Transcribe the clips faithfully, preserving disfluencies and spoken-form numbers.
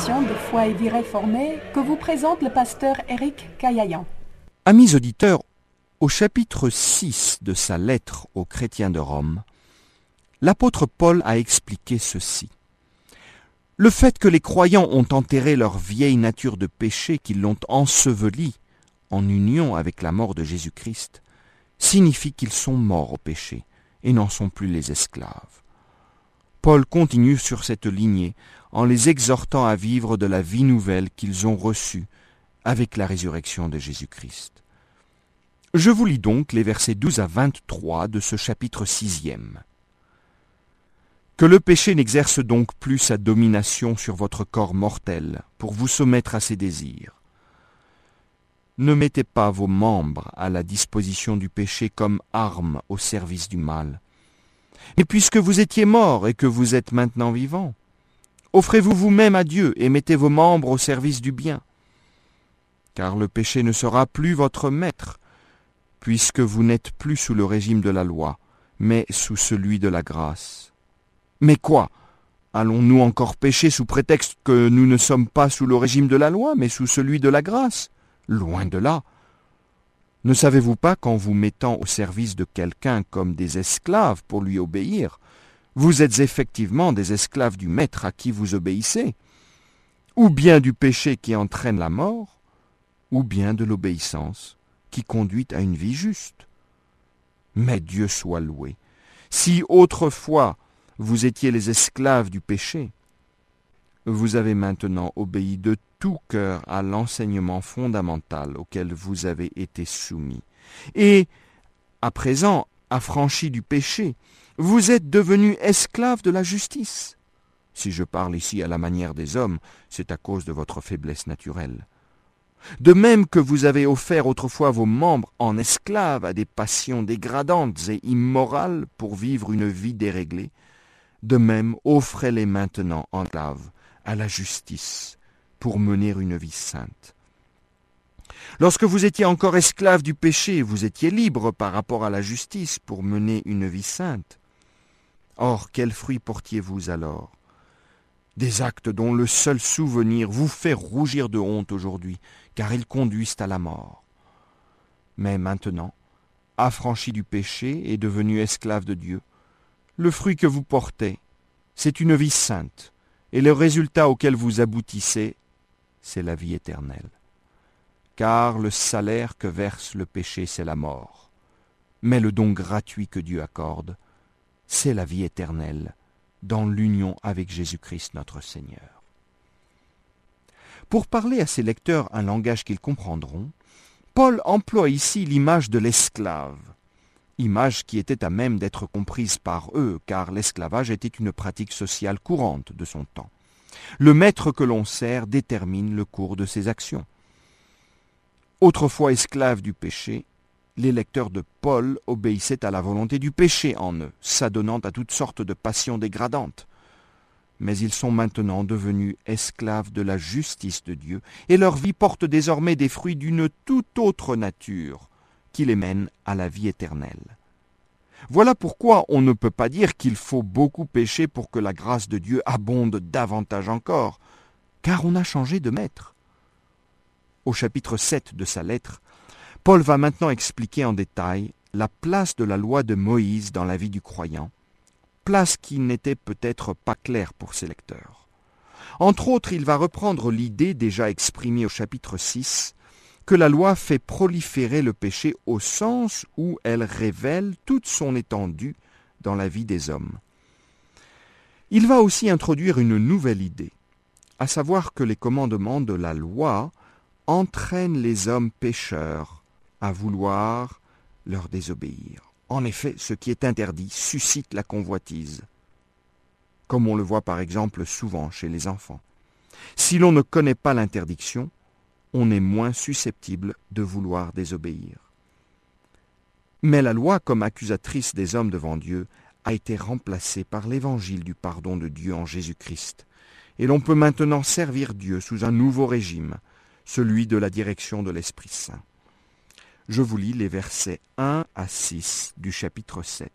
l'émission de Foi et Vie réformée que vous présente le pasteur Éric Caillayan. Amis auditeurs, au chapitre six de sa lettre aux chrétiens de Rome, l'apôtre Paul a expliqué ceci. Le fait que les croyants ont enterré leur vieille nature de péché, qu'ils l'ont ensevelie en union avec la mort de Jésus-Christ, signifie qu'ils sont morts au péché et n'en sont plus les esclaves. Paul continue sur cette lignée en les exhortant à vivre de la vie nouvelle qu'ils ont reçue avec la résurrection de Jésus-Christ. Je vous lis donc les versets douze à vingt-trois de ce chapitre sixième. Que le péché n'exerce donc plus sa domination sur votre corps mortel pour vous soumettre à ses désirs. Ne mettez pas vos membres à la disposition du péché comme armes au service du mal. Mais puisque vous étiez morts et que vous êtes maintenant vivants, offrez-vous vous-même à Dieu et mettez vos membres au service du bien. Car le péché ne sera plus votre maître, puisque vous n'êtes plus sous le régime de la loi, mais sous celui de la grâce. Mais quoi ? Allons-nous encore pécher sous prétexte que nous ne sommes pas sous le régime de la loi, mais sous celui de la grâce ? Loin de là. Ne savez-vous pas qu'en vous mettant au service de quelqu'un comme des esclaves pour lui obéir, vous êtes effectivement des esclaves du maître à qui vous obéissez, ou bien du péché qui entraîne la mort, ou bien de l'obéissance qui conduit à une vie juste. Mais Dieu soit loué. Si autrefois vous étiez les esclaves du péché, vous avez maintenant obéi de tout cœur à l'enseignement fondamental auquel vous avez été soumis. Et, à présent, affranchis du péché, vous êtes devenus esclaves de la justice. Si je parle ici à la manière des hommes, c'est à cause de votre faiblesse naturelle. De même que vous avez offert autrefois vos membres en esclaves à des passions dégradantes et immorales pour vivre une vie déréglée, de même offrez-les maintenant en esclaves à la justice pour mener une vie sainte. Lorsque vous étiez encore esclaves du péché, vous étiez libres par rapport à la justice pour mener une vie sainte. Or, quels fruits portiez-vous alors ? Des actes dont le seul souvenir vous fait rougir de honte aujourd'hui, car ils conduisent à la mort. Mais maintenant, affranchis du péché et devenus esclaves de Dieu, le fruit que vous portez, c'est une vie sainte, et le résultat auquel vous aboutissez, c'est la vie éternelle. Car le salaire que verse le péché, c'est la mort. Mais le don gratuit que Dieu accorde, c'est la vie éternelle, dans l'union avec Jésus-Christ notre Seigneur. Pour parler à ses lecteurs un langage qu'ils comprendront, Paul emploie ici l'image de l'esclave, image qui était à même d'être comprise par eux, car l'esclavage était une pratique sociale courante de son temps. Le maître que l'on sert détermine le cours de ses actions. Autrefois esclaves du péché, les lecteurs de Paul obéissaient à la volonté du péché en eux, s'adonnant à toutes sortes de passions dégradantes. Mais ils sont maintenant devenus esclaves de la justice de Dieu, et leur vie porte désormais des fruits d'une toute autre nature, qui les mène à la vie éternelle. Voilà pourquoi on ne peut pas dire qu'il faut beaucoup pécher pour que la grâce de Dieu abonde davantage encore, car on a changé de maître. Au chapitre sept de sa lettre, Paul va maintenant expliquer en détail la place de la loi de Moïse dans la vie du croyant, place qui n'était peut-être pas claire pour ses lecteurs. Entre autres, il va reprendre l'idée déjà exprimée au chapitre six, que la loi fait proliférer le péché au sens où elle révèle toute son étendue dans la vie des hommes. Il va aussi introduire une nouvelle idée, à savoir que les commandements de la loi entraînent les hommes pécheurs à vouloir leur désobéir. En effet, ce qui est interdit suscite la convoitise, comme on le voit par exemple souvent chez les enfants. Si l'on ne connaît pas l'interdiction, on est moins susceptible de vouloir désobéir. Mais la loi, comme accusatrice des hommes devant Dieu, a été remplacée par l'évangile du pardon de Dieu en Jésus-Christ, et l'on peut maintenant servir Dieu sous un nouveau régime, celui de la direction de l'Esprit Saint. Je vous lis les versets un à six du chapitre sept.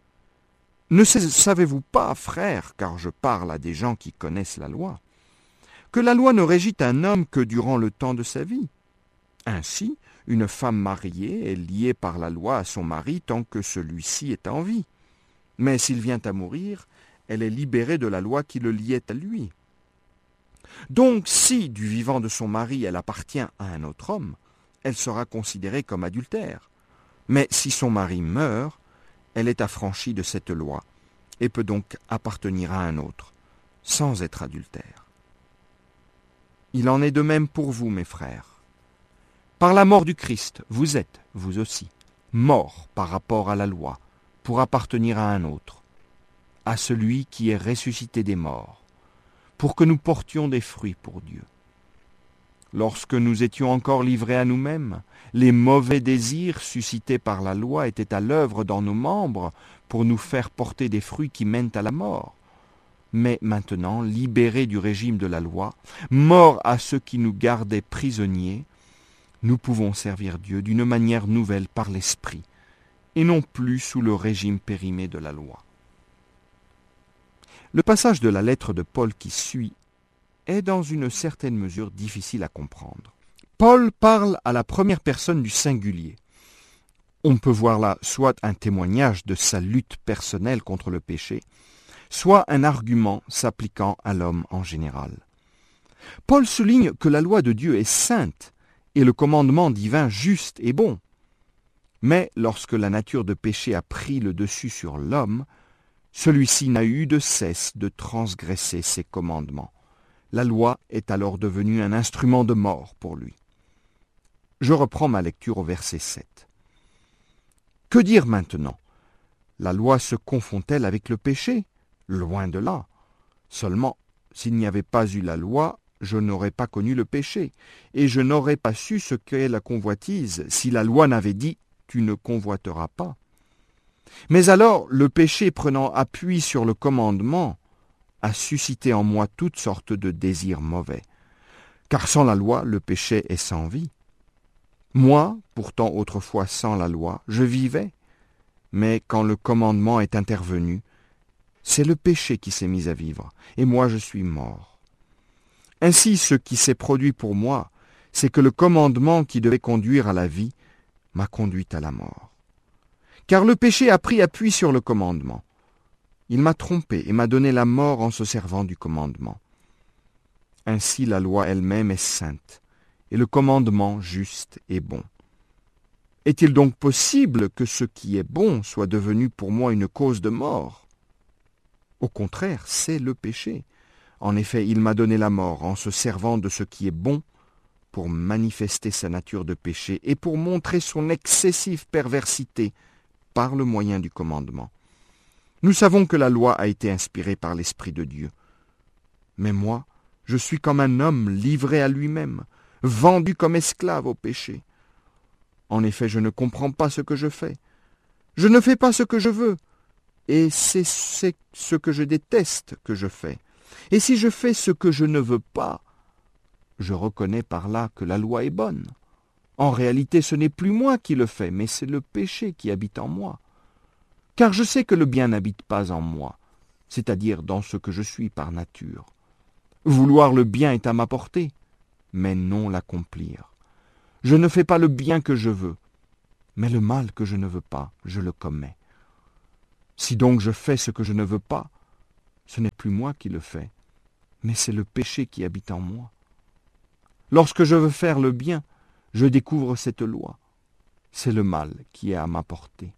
Ne savez-vous pas, frères, car je parle à des gens qui connaissent la loi, que la loi ne régit un homme que durant le temps de sa vie. Ainsi, une femme mariée est liée par la loi à son mari tant que celui-ci est en vie. Mais s'il vient à mourir, elle est libérée de la loi qui le liait à lui. Donc, si du vivant de son mari elle appartient à un autre homme, elle sera considérée comme adultère. Mais si son mari meurt, elle est affranchie de cette loi et peut donc appartenir à un autre, sans être adultère. Il en est de même pour vous, mes frères. Par la mort du Christ, vous êtes, vous aussi, morts par rapport à la loi, pour appartenir à un autre, à celui qui est ressuscité des morts, pour que nous portions des fruits pour Dieu. Lorsque nous étions encore livrés à nous-mêmes, les mauvais désirs suscités par la loi étaient à l'œuvre dans nos membres pour nous faire porter des fruits qui mènent à la mort. Mais maintenant, libérés du régime de la loi, morts à ceux qui nous gardaient prisonniers, nous pouvons servir Dieu d'une manière nouvelle par l'Esprit, et non plus sous le régime périmé de la loi. Le passage de la lettre de Paul qui suit est dans une certaine mesure difficile à comprendre. Paul parle à la première personne du singulier. On peut voir là soit un témoignage de sa lutte personnelle contre le péché, soit un argument s'appliquant à l'homme en général. Paul souligne que la loi de Dieu est sainte et le commandement divin juste et bon. Mais lorsque la nature de péché a pris le dessus sur l'homme, celui-ci n'a eu de cesse de transgresser ses commandements. La loi est alors devenue un instrument de mort pour lui. Je reprends ma lecture au verset sept. Que dire maintenant? La loi se confond-elle avec le péché? Loin de là. Seulement, s'il n'y avait pas eu la loi, je n'aurais pas connu le péché, et je n'aurais pas su ce qu'est la convoitise si la loi n'avait dit « tu ne convoiteras pas ». Mais alors, le péché prenant appui sur le commandement a suscité en moi toutes sortes de désirs mauvais. Car sans la loi, le péché est sans vie. Moi, pourtant autrefois sans la loi, je vivais. Mais quand le commandement est intervenu, c'est le péché qui s'est mis à vivre, et moi je suis mort. Ainsi, ce qui s'est produit pour moi, c'est que le commandement qui devait conduire à la vie m'a conduit à la mort. Car le péché a pris appui sur le commandement. Il m'a trompé et m'a donné la mort en se servant du commandement. Ainsi la loi elle-même est sainte, et le commandement juste et bon. Est-il donc possible que ce qui est bon soit devenu pour moi une cause de mort? Au contraire, c'est le péché. En effet, il m'a donné la mort en se servant de ce qui est bon pour manifester sa nature de péché et pour montrer son excessive perversité par le moyen du commandement. Nous savons que la loi a été inspirée par l'Esprit de Dieu. Mais moi, je suis comme un homme livré à lui-même, vendu comme esclave au péché. En effet, je ne comprends pas ce que je fais. Je ne fais pas ce que je veux, et c'est ce que je déteste que je fais. Et si je fais ce que je ne veux pas, je reconnais par là que la loi est bonne. En réalité, ce n'est plus moi qui le fais, mais c'est le péché qui habite en moi. Car je sais que le bien n'habite pas en moi, c'est-à-dire dans ce que je suis par nature. Vouloir le bien est à ma portée, mais non l'accomplir. Je ne fais pas le bien que je veux, mais le mal que je ne veux pas, je le commets. Si donc je fais ce que je ne veux pas, ce n'est plus moi qui le fais, mais c'est le péché qui habite en moi. Lorsque je veux faire le bien, je découvre cette loi. C'est le mal qui est à ma portée.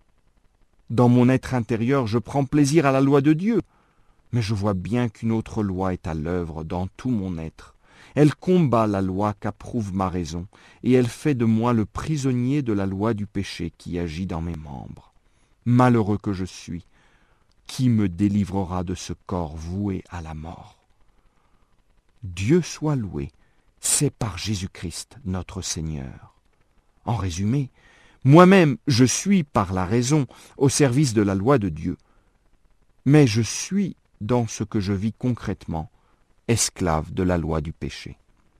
Dans mon être intérieur, je prends plaisir à la loi de Dieu, mais je vois bien qu'une autre loi est à l'œuvre dans tout mon être. Elle combat la loi qu'approuve ma raison, et elle fait de moi le prisonnier de la loi du péché qui agit dans mes membres. Malheureux que je suis, qui me délivrera de ce corps voué à la mort? Dieu soit loué, c'est par Jésus-Christ notre Seigneur. En résumé, moi-même je suis par la raison au service de la loi de Dieu, mais je suis dans ce que je vis concrètement, esclave de la loi du péché.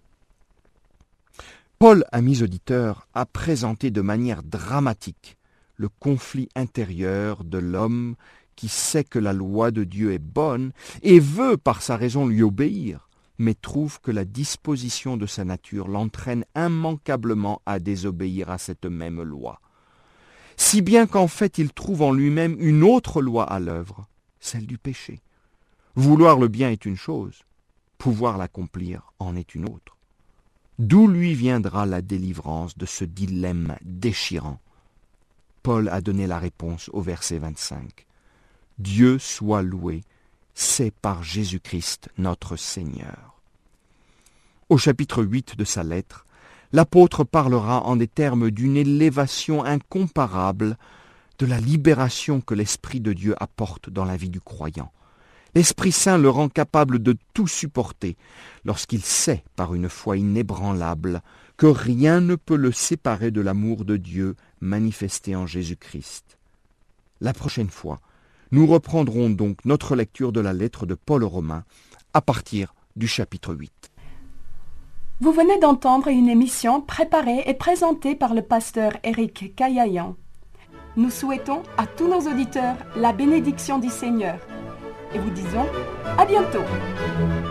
Paul, amis auditeurs, a présenté de manière dramatique le conflit intérieur de l'homme qui sait que la loi de Dieu est bonne et veut par sa raison lui obéir, mais trouve que la disposition de sa nature l'entraîne immanquablement à désobéir à cette même loi. Si bien qu'en fait il trouve en lui-même une autre loi à l'œuvre, celle du péché. Vouloir le bien est une chose, pouvoir l'accomplir en est une autre. D'où lui viendra la délivrance de ce dilemme déchirant? Paul a donné la réponse au verset vingt-cinq. Dieu soit loué, c'est par Jésus-Christ notre Seigneur. Au chapitre huit de sa lettre, l'apôtre parlera en des termes d'une élévation incomparable de la libération que l'Esprit de Dieu apporte dans la vie du croyant. L'Esprit Saint le rend capable de tout supporter lorsqu'il sait, par une foi inébranlable, que rien ne peut le séparer de l'amour de Dieu manifesté en Jésus-Christ. La prochaine fois, nous reprendrons donc notre lecture de la lettre de Paul aux Romains à partir du chapitre huit. Vous venez d'entendre une émission préparée et présentée par le pasteur Éric Caillayan. Nous souhaitons à tous nos auditeurs la bénédiction du Seigneur et vous disons à bientôt.